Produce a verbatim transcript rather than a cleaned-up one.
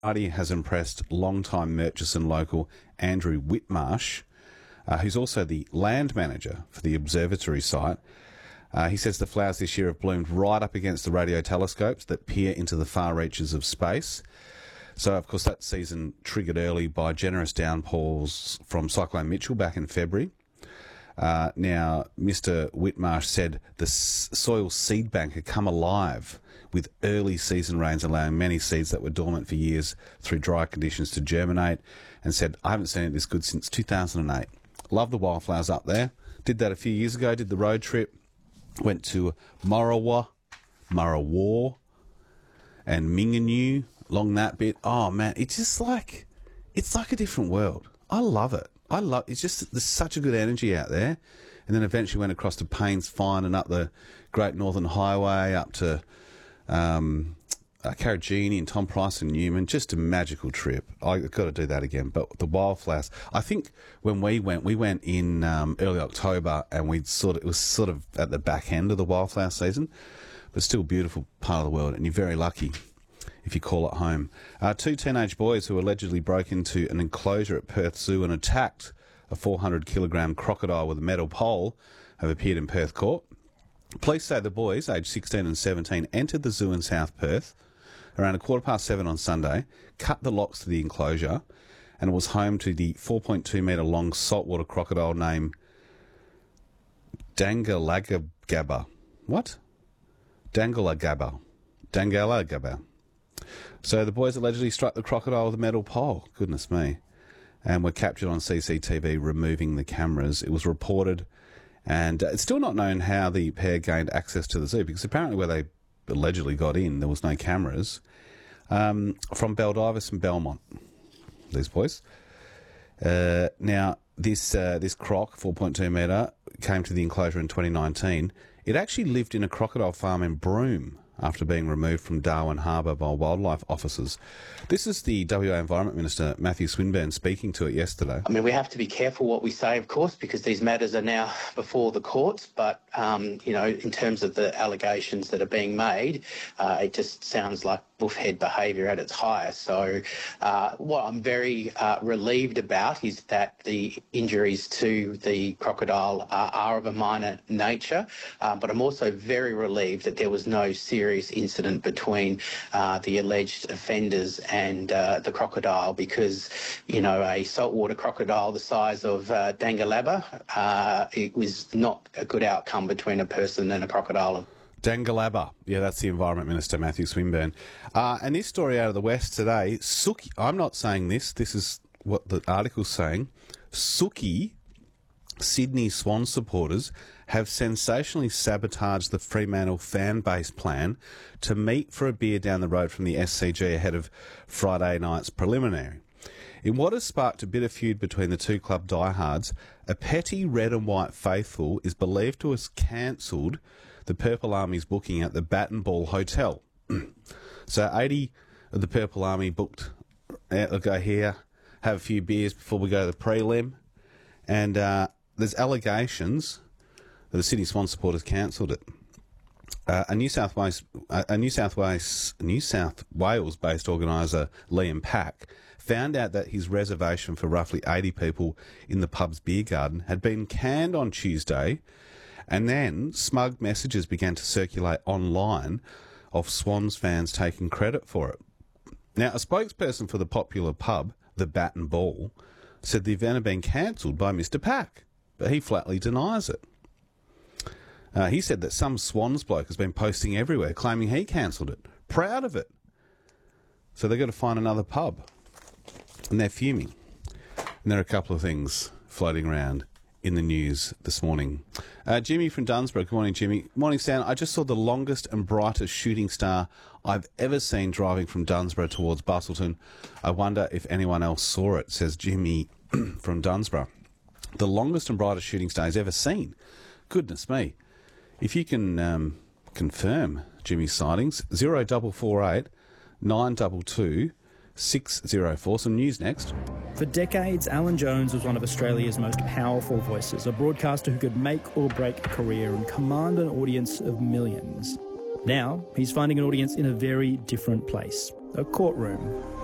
party has impressed long-time Murchison local Andrew Whitmarsh, uh, who's also the land manager for the observatory site. Uh, he says the flowers this year have bloomed right up against the radio telescopes that peer into the far reaches of space. So, of course, that season triggered early by generous downpours from Cyclone Mitchell back in February. Uh, now, Mister Whitmarsh said the s- soil seed bank had come alive with early season rains, allowing many seeds that were dormant for years through dry conditions to germinate, and said, I haven't seen it this good since two thousand eight. Love the wildflowers up there. Did that a few years ago, did the road trip. Went to Marawa, Marawa, and Minganoo, along that bit. Oh, man, it's just like, it's like a different world. I love it. I love, it's just, there's such a good energy out there. And then eventually went across to Paynes Fine and up the Great Northern Highway, up to um, uh, Carragini and Tom Price and Newman. Just a magical trip. I've got to do that again. But the wildflowers, I think when we went, we went in um, early October, and we sort of, it was sort of at the back end of the wildflower season, but still a beautiful part of the world, and you're very lucky if you call it home. Uh, two teenage boys who allegedly broke into an enclosure at Perth Zoo and attacked a four hundred kilogram crocodile with a metal pole have appeared in Perth Court. Police say the boys, aged sixteen and seventeen, entered the zoo in South Perth around a quarter past seven on Sunday, cut the locks to the enclosure, and it was home to the four point two metre long saltwater crocodile named Dangalagaba. What? Dangalagaba. Dangalagaba. So the boys allegedly struck the crocodile with a metal pole. Goodness me. And were captured on C C T V removing the cameras. It was reported, and it's still not known how the pair gained access to the zoo, because apparently where they allegedly got in, there was no cameras. Um, from Baldivis and Belmont, these boys. Uh, now, this uh, this croc, four point two metre, came to the enclosure in twenty nineteen. It actually lived in a crocodile farm in Broome after being removed from Darwin Harbour by wildlife officers. This is the W A Environment Minister, Matthew Swinburne, speaking to it yesterday. I mean, we have to be careful what we say, of course, because these matters are now before the courts. But, um, you know, in terms of the allegations that are being made, uh, it just sounds like buffhead behaviour at its highest. So uh, what I'm very uh, relieved about is that the injuries to the crocodile uh, are of a minor nature, uh, but I'm also very relieved that there was no serious incident between uh, the alleged offenders and uh, the crocodile, because, you know, a saltwater crocodile the size of uh, Dangalaba, uh, it was not a good outcome between a person and a crocodile. Dangalaba. Yeah, that's the Environment Minister, Matthew Swinburne. Uh, and this story out of the West today, Suki, I'm not saying this, this is what the article's saying. Suki, Sydney Swan supporters, have sensationally sabotaged the Fremantle fan base plan to meet for a beer down the road from the S C G ahead of Friday night's preliminary. In what has sparked a bit of feud between the two club diehards, a petty red and white faithful is believed to have cancelled the Purple Army's booking at the Bat and Ball Hotel. So eighty of the Purple Army booked, they'll go here, have a few beers before we go to the prelim, and uh, there's allegations that the Sydney Swan supporters cancelled it. Uh, a New South Wales, a New South Wales, New South Wales-based organiser, Liam Pack, found out that his reservation for roughly eighty people in the pub's beer garden had been canned on Tuesday, and then smug messages began to circulate online of Swans fans taking credit for it. Now, a spokesperson for the popular pub, the Bat and Ball, said the event had been cancelled by Mister Pack, but he flatly denies it. Uh, he said that some Swans bloke has been posting everywhere claiming he cancelled it. Proud of it. So they've got to find another pub. And they're fuming. And there are a couple of things floating around in the news this morning. Uh, Jimmy from Dunsborough. Good morning, Jimmy. Morning, Stan. I just saw the longest and brightest shooting star I've ever seen driving from Dunsborough towards Bustleton. I wonder if anyone else saw it, says Jimmy from Dunsborough. The longest and brightest shooting star he's ever seen. Goodness me. If you can um, confirm Jimmy's sightings, zero double four eight nine two two six zero four. Some news next. For decades, Alan Jones was one of Australia's most powerful voices, a broadcaster who could make or break a career and command an audience of millions. Now, he's finding an audience in a very different place, a courtroom.